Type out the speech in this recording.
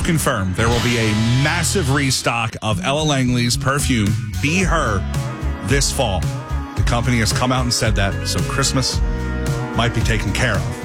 confirmed there will be a massive restock of Ella Langley's perfume, Be Her, this fall. The company has come out and said that, so Christmas might be taken care of.